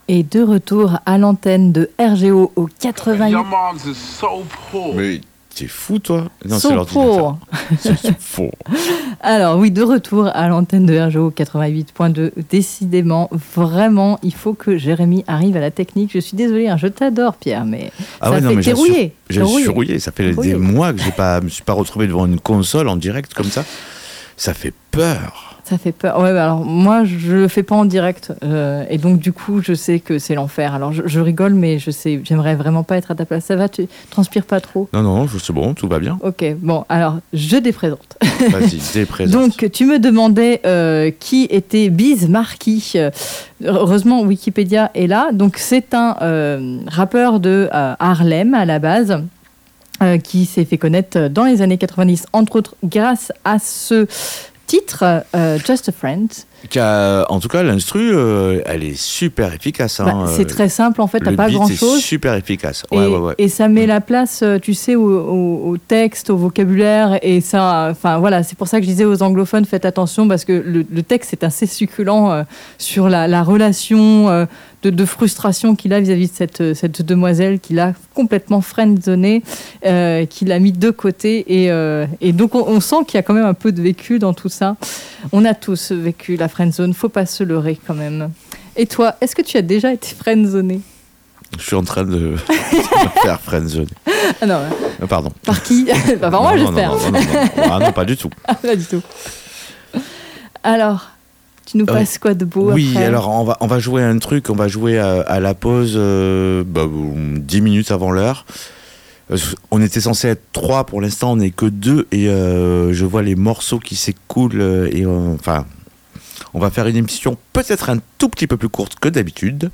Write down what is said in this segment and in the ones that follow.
Et de retour à l'antenne de RGO au 88. Your mom's is so poor. Mais t'es fou, toi? Non, So c'est l'ordinateur. poor. C'est faux. Alors oui, de retour à l'antenne de RGO 88.2. Décidément, vraiment, il faut que Jérémy arrive à la technique. Je suis désolée, hein, je t'adore, Pierre, mais Ah ça ouais, non, fait mais t'es rouillé. j'ai rouillé. Ça fait Rouillé. des mois que me suis pas retrouvé devant une console en direct comme ça. Ça fait peur. Ça fait peur. Ouais, bah alors moi, je le fais pas en direct, et donc du coup, je sais que c'est l'enfer. Alors je rigole, mais je sais, j'aimerais vraiment pas être à ta place. Ça va, tu transpires pas trop? Non, c'est bon, tout va bien. Ok, bon, alors je déprésente. Vas-y, déprésente. Donc, tu me demandais qui était Biz Markie. Heureusement, Wikipédia est là. Donc, c'est un rappeur de Harlem à la base, qui s'est fait connaître dans les années 90, entre autres grâce à ce titre, Just a Friend. En tout cas, l'instru, elle est super efficace. Hein. C'est très simple, en fait, t'as Le pas beat grand-chose. est super efficace. Et, Ouais. et ça met la place, tu sais, au texte, au vocabulaire, et ça, enfin voilà, c'est pour ça que je disais aux anglophones, faites attention, parce que le texte est assez succulent sur la relation de frustration qu'il a vis-à-vis de cette demoiselle qu'il a complètement friendzonée, qu'il a mis de côté, et donc on sent qu'il y a quand même un peu de vécu dans tout ça. On a tous vécu la friendzone, faut pas se leurrer quand même. Et toi, est-ce que tu as déjà été friendzoné? Je suis en train de me faire friendzone. Ah non, Pardon. par qui? Par moi, j'espère. Non. Ah non, pas du tout. Ah, pas du tout. Alors, tu nous passes quoi de beau Oui, après? alors on va jouer un truc, on va jouer à la pause 10 minutes avant l'heure. On était censé être 3, pour l'instant on n'est que 2, et je vois les morceaux qui s'écoulent, enfin, on va faire une émission peut-être un tout petit peu plus courte que d'habitude.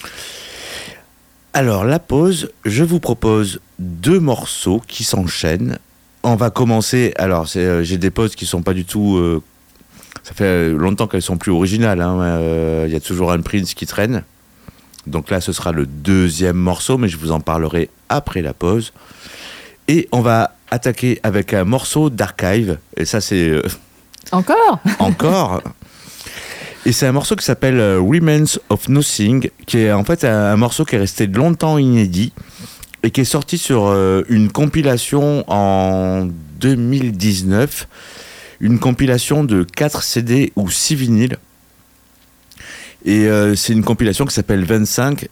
Alors la pause, je vous propose 2 morceaux qui s'enchaînent. On va commencer, alors j'ai des pauses qui sont pas du tout... ça fait longtemps qu'elles sont plus originales, hein. Y a toujours un Prince qui traîne. Donc là, ce sera le 2e morceau, mais je vous en parlerai après la pause. Et on va attaquer avec un morceau d'Archive. Et ça, c'est... Encore. Et c'est un morceau qui s'appelle Remains of Nothing, qui est en fait un morceau qui est resté longtemps inédit et qui est sorti sur une compilation en 2019. Une compilation de 4 CD ou 6 vinyles. Et c'est une compilation qui s'appelle 25,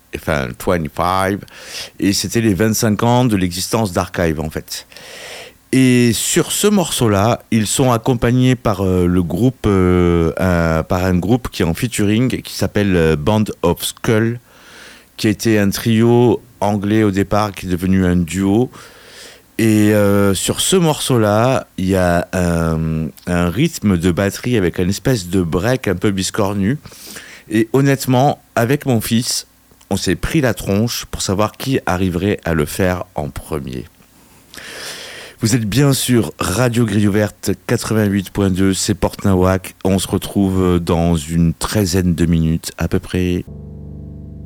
et c'était les 25 ans de l'existence d'Archive, en fait. Et sur ce morceau-là, ils sont accompagnés par le groupe, par un groupe qui est en featuring, qui s'appelle Band of Skull, qui a été un trio anglais au départ, qui est devenu un duo. Et sur ce morceau-là, il y a un rythme de batterie avec une espèce de break un peu biscornu. Et honnêtement, avec mon fils, on s'est pris la tronche pour savoir qui arriverait à le faire en premier. Vous êtes bien sur Radio Grille Ouverte 88.2, c'est Port Nawak. On se retrouve dans une 13aine de minutes à peu près.